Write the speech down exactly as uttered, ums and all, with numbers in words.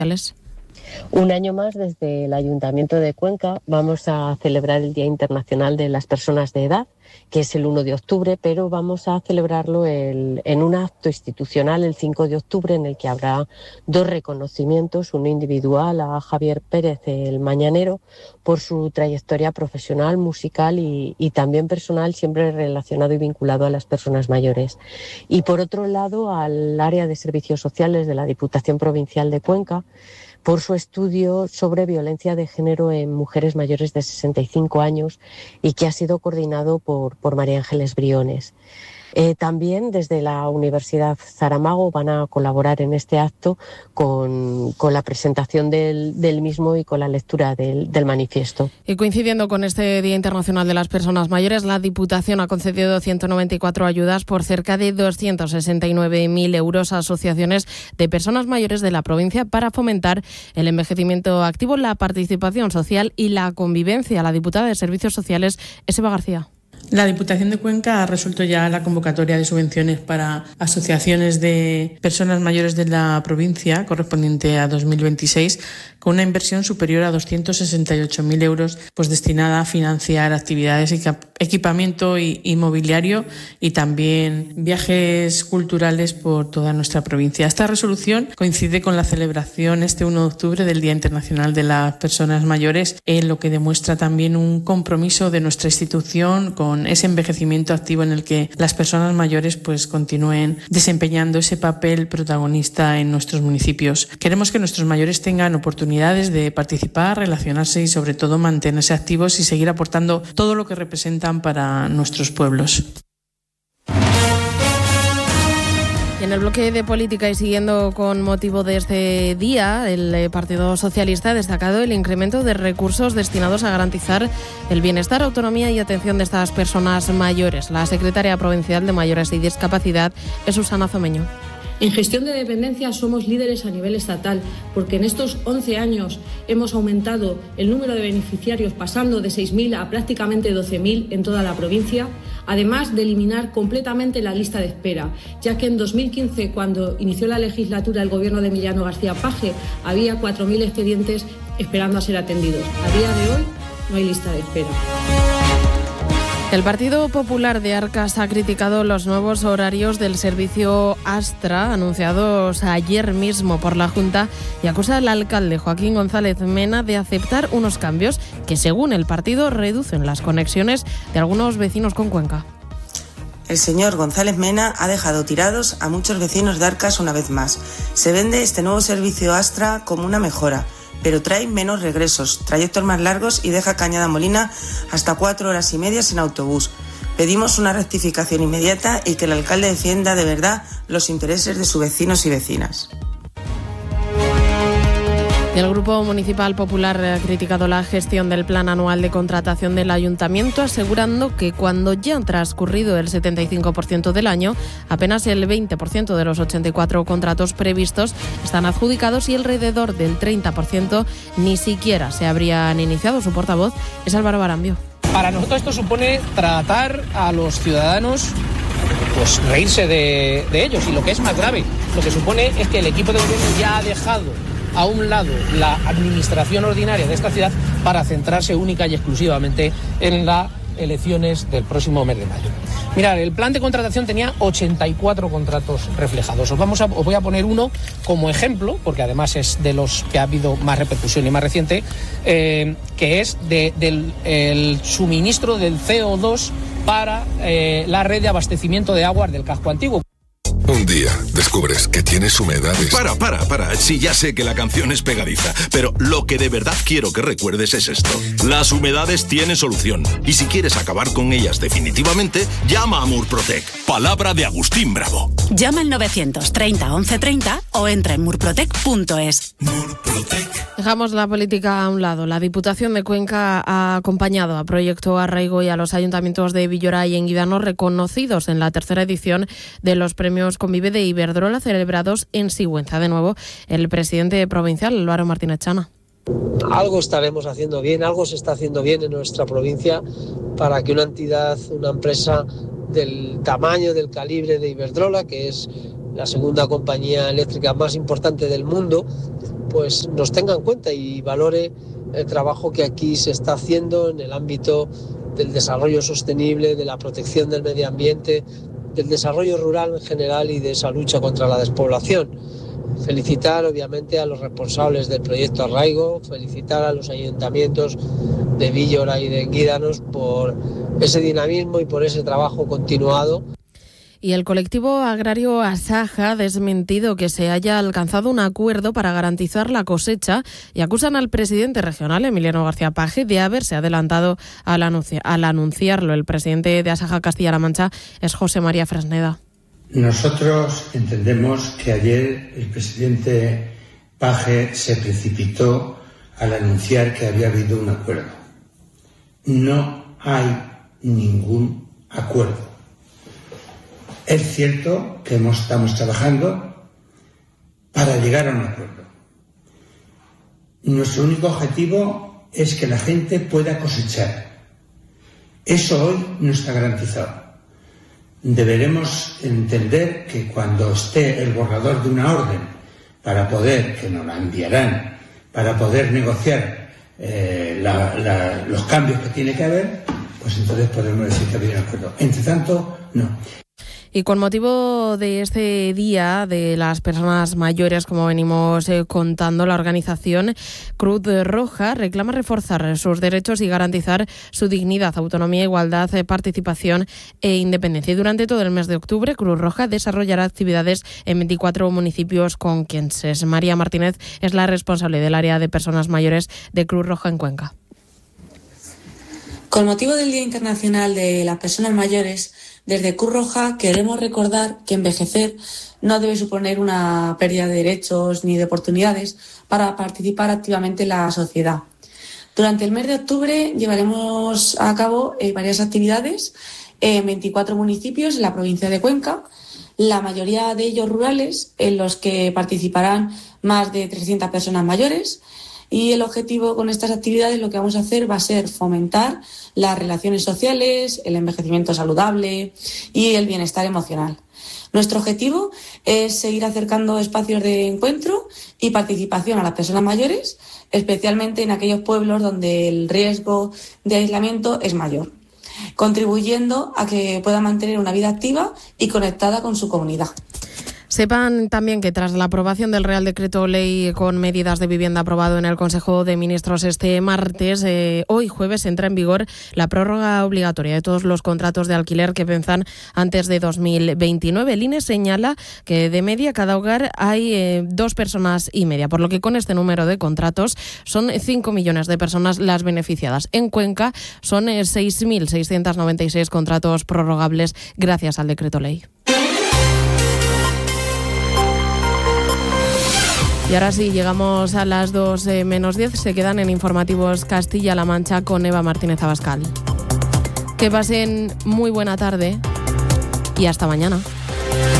sociales. Un año más desde el Ayuntamiento de Cuenca vamos a celebrar el Día Internacional de las Personas de Edad, que es el uno de octubre, pero vamos a celebrarlo el, en un acto institucional el cinco de octubre, en el que habrá dos reconocimientos, uno individual a Javier Pérez, el mañanero, por su trayectoria profesional, musical y, y también personal, siempre relacionado y vinculado a las personas mayores. Y por otro lado, al área de servicios sociales de la Diputación Provincial de Cuenca, por su estudio sobre violencia de género en mujeres mayores de sesenta y cinco años y que ha sido coordinado por, por María Ángeles Briones. Eh, también desde la Universidad Zaramago van a colaborar en este acto con, con la presentación del, del mismo y con la lectura del, del manifiesto. Y coincidiendo con este Día Internacional de las Personas Mayores, la Diputación ha concedido ciento noventa y cuatro ayudas por cerca de doscientos sesenta y nueve mil euros a asociaciones de personas mayores de la provincia para fomentar el envejecimiento activo, la participación social y la convivencia. La diputada de Servicios Sociales, Eseba García. La Diputación de Cuenca ha resuelto ya la convocatoria de subvenciones para asociaciones de personas mayores de la provincia correspondiente a dos mil veintiséis, con una inversión superior a doscientos sesenta y ocho mil euros pues destinada a financiar actividades, equipamiento y inmobiliario y también viajes culturales por toda nuestra provincia. Esta resolución coincide con la celebración este uno de octubre del Día Internacional de las Personas Mayores, en lo que demuestra también un compromiso de nuestra institución con ese envejecimiento activo en el que las personas mayores pues continúen desempeñando ese papel protagonista en nuestros municipios. Queremos que nuestros mayores tengan oportunidades de participar, relacionarse y sobre todo mantenerse activos y seguir aportando todo lo que representan para nuestros pueblos. En el bloque de política y siguiendo con motivo de este día, el Partido Socialista ha destacado el incremento de recursos destinados a garantizar el bienestar, autonomía y atención de estas personas mayores. La secretaria provincial de Mayores y Discapacidad es Susana Zomeño. En gestión de dependencia somos líderes a nivel estatal, porque en estos once años hemos aumentado el número de beneficiarios pasando de seis mil a prácticamente doce mil en toda la provincia, además de eliminar completamente la lista de espera, ya que en dos mil quince, cuando inició la legislatura el gobierno de Emiliano García Paje, había cuatro mil expedientes esperando a ser atendidos. A día de hoy no hay lista de espera. El Partido Popular de Arcas ha criticado los nuevos horarios del servicio Astra anunciados ayer mismo por la Junta y acusa al alcalde Joaquín González Mena de aceptar unos cambios que, según el partido, reducen las conexiones de algunos vecinos con Cuenca. El señor González Mena ha dejado tirados a muchos vecinos de Arcas una vez más. Se vende este nuevo servicio Astra como una mejora, pero trae menos regresos, trayectos más largos y deja Cañada Molina hasta cuatro horas y media sin autobús. Pedimos una rectificación inmediata y que el alcalde defienda de verdad los intereses de sus vecinos y vecinas. El Grupo Municipal Popular ha criticado la gestión del plan anual de contratación del Ayuntamiento, asegurando que cuando ya han transcurrido el setenta y cinco por ciento del año, apenas el veinte por ciento de los ochenta y cuatro contratos previstos están adjudicados y alrededor del treinta por ciento ni siquiera se habrían iniciado. Su portavoz es Álvaro Barambio. Para nosotros esto supone tratar a los ciudadanos, pues reírse de, de ellos, y lo que es más grave, lo que supone es que el equipo de gobierno ya ha dejado a un lado la administración ordinaria de esta ciudad para centrarse única y exclusivamente en las elecciones del próximo mes de mayo. Mirad, el plan de contratación tenía ochenta y cuatro contratos reflejados. Os, vamos a, os voy a poner uno como ejemplo, porque además es de los que ha habido más repercusión y más reciente, eh, que es de, del el suministro del C O dos para eh, la red de abastecimiento de aguas del casco antiguo. Un día descubres que tienes humedades. Para, para, para. Sí, ya sé que la canción es pegadiza, pero lo que de verdad quiero que recuerdes es esto. Las humedades tienen solución. Y si quieres acabar con ellas definitivamente, llama a Murprotec. Palabra de Agustín Bravo. Llama al novecientos treinta once treinta o entra en murprotec punto es. Murprotec. Dejamos la política a un lado. La Diputación de Cuenca ha acompañado a Proyecto Arraigo y a los ayuntamientos de Villora y Enguidano, reconocidos en la tercera edición de los premios Convive de Iberdrola, celebrados en Sigüenza. De nuevo, el presidente provincial, Álvaro Martínez Chana. Algo estaremos haciendo bien, algo se está haciendo bien en nuestra provincia para que una entidad, una empresa del tamaño, del calibre de Iberdrola, que es la segunda compañía eléctrica más importante del mundo, pues nos tenga en cuenta y valore el trabajo que aquí se está haciendo en el ámbito del desarrollo sostenible, de la protección del medio ambiente, del desarrollo rural en general y de esa lucha contra la despoblación. Felicitar obviamente a los responsables del proyecto Arraigo, felicitar a los ayuntamientos de Villora y de Guídanos por ese dinamismo y por ese trabajo continuado. Y el colectivo agrario Asaja ha desmentido que se haya alcanzado un acuerdo para garantizar la cosecha y acusan al presidente regional, Emiliano García Paje, de haberse adelantado al, anunci- al anunciarlo. El presidente de Asaja Castilla-La Mancha es José María Fresneda. Nosotros entendemos que ayer el presidente Paje se precipitó al anunciar que había habido un acuerdo. No hay ningún acuerdo. Es cierto que hemos, estamos trabajando para llegar a un acuerdo. Nuestro único objetivo es que la gente pueda cosechar. Eso hoy no está garantizado. Deberemos entender que cuando esté el borrador de una orden para poder, que nos la enviarán, para poder negociar eh, la, la, los cambios que tiene que haber, pues entonces podremos decir que ha habido un acuerdo. Entre tanto, no. Y con motivo de este Día de las Personas Mayores, como venimos eh, contando, la organización Cruz Roja reclama reforzar sus derechos y garantizar su dignidad, autonomía, igualdad, eh, participación e independencia. Y durante todo el mes de octubre, Cruz Roja desarrollará actividades en veinticuatro municipios conquenses. María Martínez es la responsable del área de personas mayores de Cruz Roja en Cuenca. Con motivo del Día Internacional de las Personas Mayores, desde Cruz Roja queremos recordar que envejecer no debe suponer una pérdida de derechos ni de oportunidades para participar activamente en la sociedad. Durante el mes de octubre llevaremos a cabo eh, varias actividades en veinticuatro municipios en la provincia de Cuenca, la mayoría de ellos rurales, en los que participarán más de trescientas personas mayores. Y el objetivo con estas actividades, lo que vamos a hacer va a ser fomentar las relaciones sociales, el envejecimiento saludable y el bienestar emocional. Nuestro objetivo es seguir acercando espacios de encuentro y participación a las personas mayores, especialmente en aquellos pueblos donde el riesgo de aislamiento es mayor, contribuyendo a que puedan mantener una vida activa y conectada con su comunidad. Sepan también que tras la aprobación del Real Decreto Ley con medidas de vivienda aprobado en el Consejo de Ministros este martes, eh, hoy jueves entra en vigor la prórroga obligatoria de todos los contratos de alquiler que venzan antes de dos mil veintinueve. El I N E señala que de media cada hogar hay eh, dos personas y media, por lo que con este número de contratos son cinco millones de personas las beneficiadas. En Cuenca son eh, seis mil seiscientos noventa y seis contratos prorrogables gracias al Decreto Ley. Y ahora sí, llegamos a las dos menos diez. Se quedan en Informativos Castilla-La Mancha con Eva Martínez Abascal. Que pasen muy buena tarde y hasta mañana.